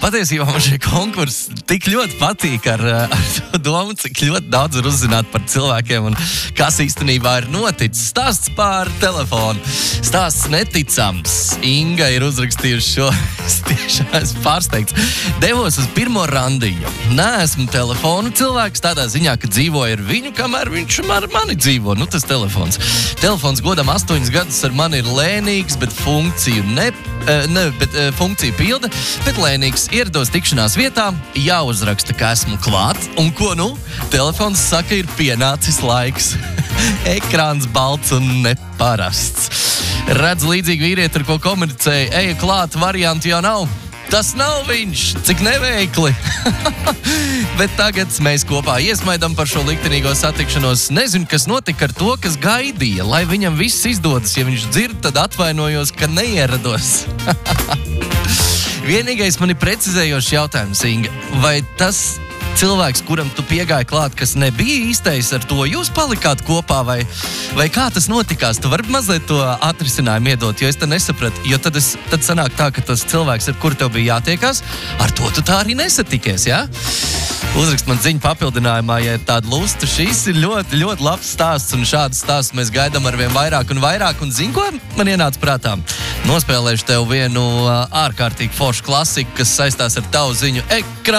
patiesībā man šie konkursi tik ļoti patīk ar to domu, cik ļoti daudz var uzzināt par cilvēkiem un kas īstenībā ir noticis. Stāsts par telefonu. Stāsts neticams. Inga ir uzrakstījuši šo. Es tiešām esmu pārsteigts. Devos uz pirmo randiju. Neesmu telefonu cilvēks tādā ziņā, ka dzīvoju ar viņu, kamēr viņš ar mani dzīvo. Nu, tas telefons. Telefons godam 8 gadus ar mani ir lēnīgs, bet funkciju funkciju pilda, bet lēnīgs. Ierados tikšanās vietā, jāuzraksta, ka esmu klāt, un ko nu? Telefons saka, ir pienācis laiks. Ekrāns balts un neparasts. Redz līdzīgi vīrieti, ar ko komunicēja, eja klāt, variantu jau nav. Tas nav viņš, cik neveikli. Bet tagad mēs kopā iesmaidam par šo liktenīgo satikšanos. Nezinu, kas notika ar to, kas gaidīja, lai viņam viss izdodas. Ja viņš dzird, tad atvainojos, ka neierados. Vienīgais man ir precizējošs jautājums, Inga. Vai tas cilvēks, kuram tu piegāji klāt, kas nebija īstais, ar to jūs palikāt kopā, vai kā tas notikās? Tu vari mazliet to atrisinājumu iedot, jo es te nesapratu, jo tad sanāk tā, ka tas cilvēks, ar kuru tev bija jātiekās, ar to tu tā arī nesatikies, jā? Uzrakst man ziņu papildinājumā, ja ir tāda lusta. Šis ir ļoti, ļoti labs stāsts, un šāds stāsts mēs gaidām ar vien vairāk un vairāk, un zini, ko man ienāca prātā? Nospēlēšu tev vienu ārkārtīgi foršu klasiku, kas saistās ar tavu ziņu ekrānu.